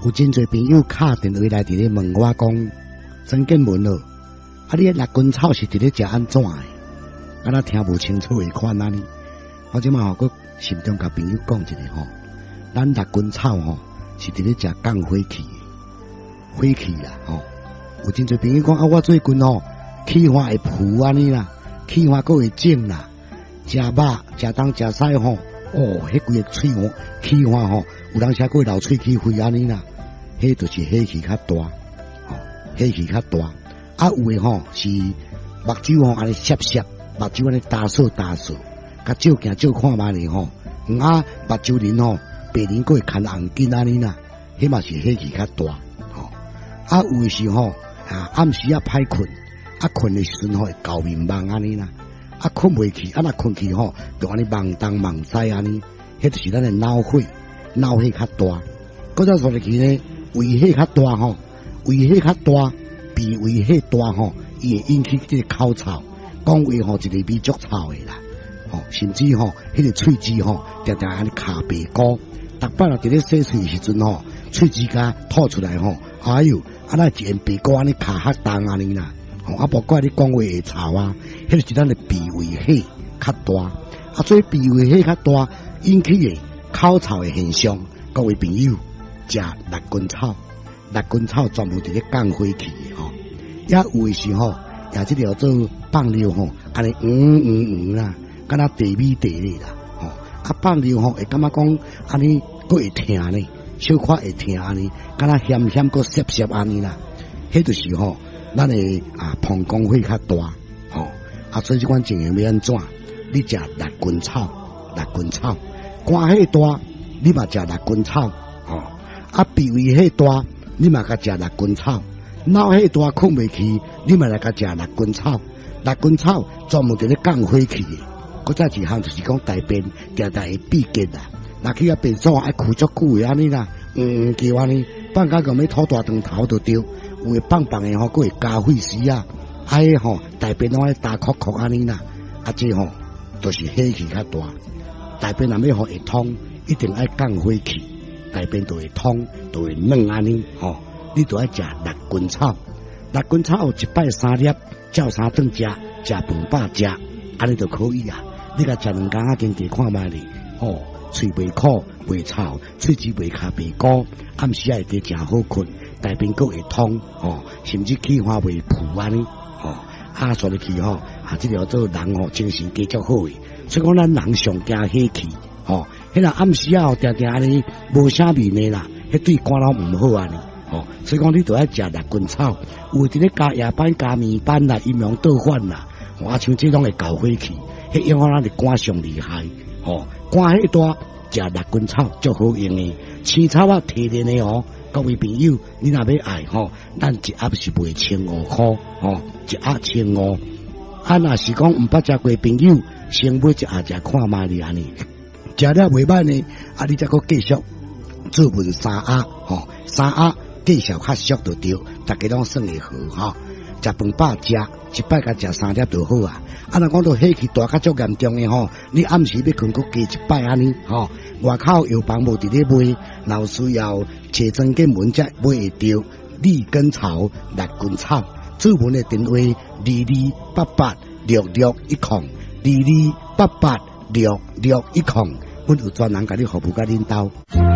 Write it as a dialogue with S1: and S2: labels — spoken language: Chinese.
S1: 有真侪朋友敲电话来伫咧问我讲，曾建文咯，你六根草是伫咧食安怎的？我听无清楚的款安尼。我即马个心中甲朋友讲一下咱六根草是伫咧食降火气的，火气啦有真侪朋友讲我最近气化会浮安尼啦，气化佫会肿啦，食肉食东食西迄规个喙气化有当时佫会流喙齿灰安尼啦，迄就是火气较大火气较大。有诶是目睭安尼涩涩，目睭安尼打扫，甲照镜照看觅咧目睭鳞白鳞佫会牵红筋安尼啦，迄嘛是火气较大有诶是暗时歹困，困诶时阵会搞面梦安尼啦，困袂去，若困去就安尼梦东梦西安尼，迄就是咱诶脑火较大。搁再说入去呢，胃火较大胃火较大，脾胃火大伊会引起即个口臭，讲话一个味足臭诶啦甚至迄个喙齿常常安尼卡白膏，逐摆若伫咧洗喙时阵喙齿甲吐出来哎哟，那一片白膏安尼卡较重安尼啦无怪你讲话会臭迄就是咱的脾胃火较大所以脾胃火较大引起的口臭的现象。各位朋友，食六根草专门伫咧降火气的也有的是也即条做放尿安尼啦，敢若地米地咧啦放尿会感觉讲安尼佫会疼呢，小可会疼安尼，敢若咸佫涩涩安尼啦，迄就是咱的膀胱火较大所以即款情形要安怎？你食六根草，肝火大，你嘛食六根草脾胃火大，你嘛甲食六根草，脑火大困袂去，你嘛来甲食六根草。六根草专门伫咧降火气的。搁再一项就是讲大便常常会闭结啦，若去便所爱哭足久的安尼啦，叫安尼，放假咁要吐大肠头就对，有诶放的佫会加血丝大便拢爱大壳壳安尼啦，这就是火气较大。大便若要会通，一定爱降火气，大便就会通，就会软安尼你就爱食六根草。六根草有一摆3粒，照3顿食，食饭饱食，安尼就可以啊。你甲食2工经过看觅咧喙袂苦袂臭，喙齿袂卡白膏，暗时会加诚好困，大便佫会通甚至气化袂浮安尼说入去即条做人精神加足好诶。所以讲咱人上惊火气迄个暗时常常安尼无啥面诶啦，迄对肝脑毋好安尼所以讲你都爱食六根草，有伫咧加夜班加眠班啦，阴阳倒反啦像这种会搞火气，迄影响咱的肝上厉害肝火大，食六根草足好用诶，青草提炼诶各位朋友，你若要爱咱一盒是卖1500块一盒1500。若是讲毋捌食过朋友，先买一盒食看觅咧安尼，食了袂歹呢，你再搁继续做文3盒3盒继续较俗就对，大家拢算会好食饭饱食，一摆甲食3粒就好啊。若讲到火气大较足严重的你暗时要困，佫加一摆安尼外口药房无伫咧卖，若有需要找曾建文才买会到利根草、六根草。主文的电话22886610，22886610，阮有专人甲你服务甲领导。